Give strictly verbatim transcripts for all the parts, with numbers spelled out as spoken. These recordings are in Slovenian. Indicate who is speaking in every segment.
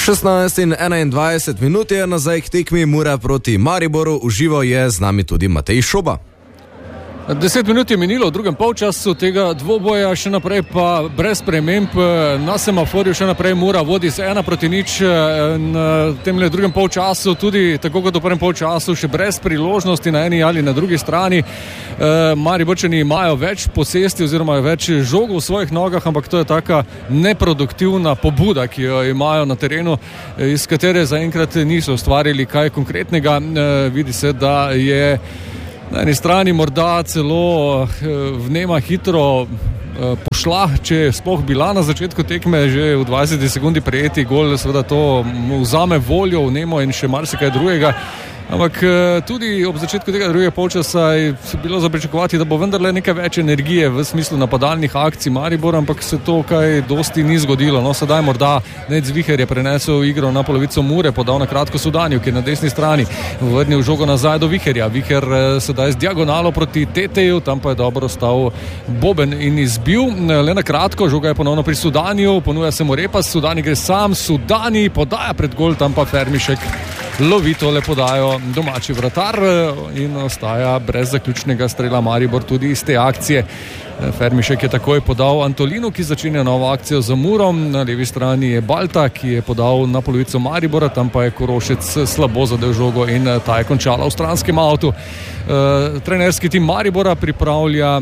Speaker 1: šestnajst in enaindvajset minut je nazaj k tekmi Mura proti Mariboru. Uživo je z nami tudi Matej Šoba.
Speaker 2: Deset minut je minilo v drugem polčasu tega dvoboja, še naprej pa brez sprememb. Na semaforju še naprej Mura vodi z ena proti nič. Na tem drugem polčasu tudi, tako kot v prvem polčasu, še brez priložnosti na eni ali na drugi strani. Mariborčani imajo več posesti oziroma več žogov v svojih nogah, ampak to je taka neproduktivna pobuda, ki jo imajo na terenu, iz katere zaenkrat niso ustvarili kaj konkretnega. Vidi se, da je na eni strani morda celo vnema hitro pošla, če je sploh bila na začetku tekme, že v dvajseti sekundi prejeti gol, seveda to vzame voljo vnemo in še marsikaj drugega. Ampak tudi ob začetku tega drugega polčasa je bilo za pričakovati, da bo vendarle nekaj več energije v smislu napadalnih akcij Maribora, ampak se to kaj dosti ni zgodilo. No, sedaj morda Nec Viher je prenesel igro na polovico Mure, podal na kratko Sudanju, ki je na desni strani vrnil žogo nazaj do Viherja. Viher sedaj z diagonalo proti Teteju, tam pa je dobro stal Boben in izbil. Le na kratko, žoga je ponovno pri Sudanju, ponuja se mu Repas, Sudani gre sam, Sudani podaja pred gol, tam pa Fermišek lovito le podajo domači vratar in ostaja brez zaključnega strela Maribor tudi iz te akcije. Fermišek je takoj podal Antolinu, ki začenja novo akcijo za Murom. Na levi strani je Balta, ki je podal na polovico Maribora, tam pa je Korošec slabo zadel žogo in ta je končala v stranskem avtu. E, trenerski tim Maribora pripravlja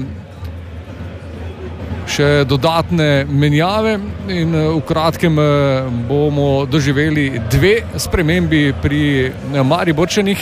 Speaker 2: še dodatne menjave in v kratkem bomo doživeli dve spremembi pri Mariborčanih.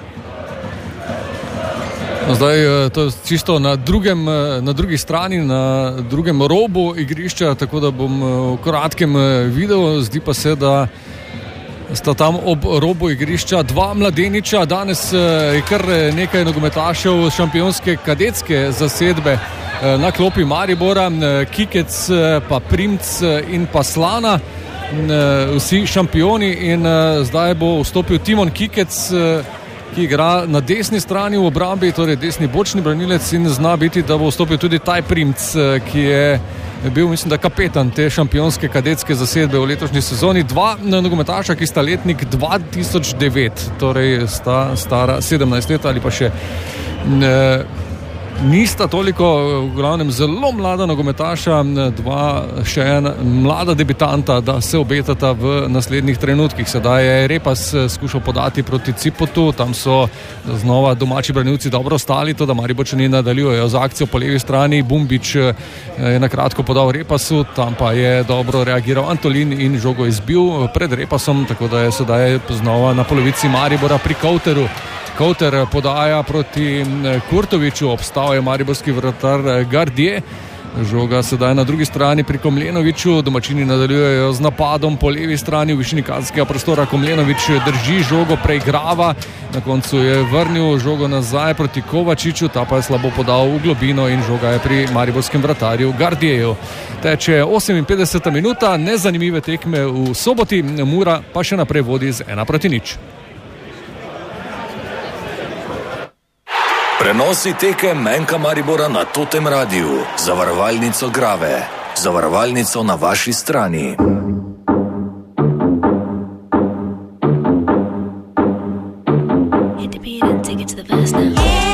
Speaker 2: Zdaj to je čisto na, drugem, na drugi strani, na drugem robu igrišča, tako da bom v kratkem videl. Zdi pa se, da sta tam ob robu igrišča dva mladeniča. Danes je kar nekaj nogometašev šampionske kadetske zasedbe na klopi Maribora, Kikec, pa Primc in pa Slana, vsi šampioni, in zdaj bo vstopil Timon Kikec, ki igra na desni strani v obrambi, torej desni bočni branilec, in zna biti, da bo vstopil tudi Taj Primc, ki je bil, mislim, da kapetan te šampionske kadetske zasedbe v letošnji sezoni. Dva nogometaša, ki sta letnik dva tisoč devet, torej sta stara sedemnajst let ali pa še ne, nista toliko, v glavnem zelo mlada nogometaša, dva še ena mlada debitanta, da se obetata v naslednjih trenutkih. Sedaj je Repas skušal podati proti Cipotu, tam so znova domači branilci dobro stali, to da Mariborčani nadaljujejo z akcijo po levi strani. Bumbič je na kratko podal Repasu, tam pa je dobro reagiral Antolin in žogo izbil pred Repasom, tako da je sedaj znova na polovici Maribora pri Kouteru. Kouter podaja proti Kurtoviču, obstal je mariborski vratar Gardije. Žoga sedaj na drugi strani pri Komljenoviču, domačini nadaljujejo z napadom po levi strani v višini kazenskega prostora. Komljenovič drži žogo, preigrava, na koncu je vrnil žogo nazaj proti Kovačiču, ta pa je slabo podal v globino in žoga je pri mariborskem vratarju Gardijeju. Teče oseminpetdeseta minuta nezanimive tekme v Soboti, Mura pa še naprej vodi z ena proti nič.
Speaker 3: Prenosi tekem Menka Maribora na Totem Radiu. Zavarovalnico Grave. Zavarovalnico na vaši strani.